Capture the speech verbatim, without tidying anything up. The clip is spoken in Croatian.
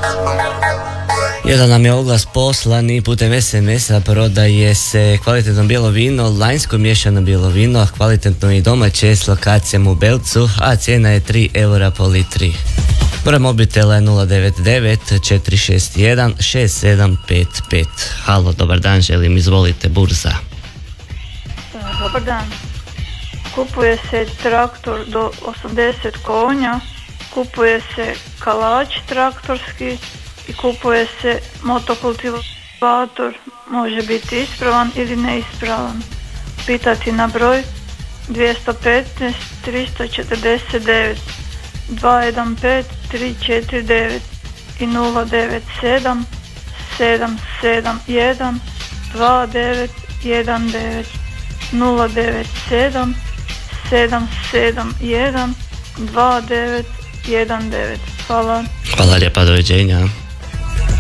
Jedan nam je oglas poslan i putem es em es-a. Prodaje se kvalitetno bijelo vino, lanjsko miješano bijelo vino, kvalitetno i domaće s lokacijom u Belcu, a cijena je tri eura po litri. Broj mobitela je nula devet devet četiri šest jedan šest sedam pet pet. Halo, dobar dan, želim, izvolite, burza. Dobar dan. Kupuje se traktor do osamdeset konja, kupuje se kalač traktorski i kupuje se motokultivator, može biti ispravan ili neispravan. Pitati na broj dvjesto petnaest tristo četrdeset devet dva jedan pet tri četiri devet i nula devet sedam sedam sedam jedan dva devet jedan devet nula devet sedam sedam sedam jedan dva devet jedan devet. Hvala. Hvala lijepa, doviđenja.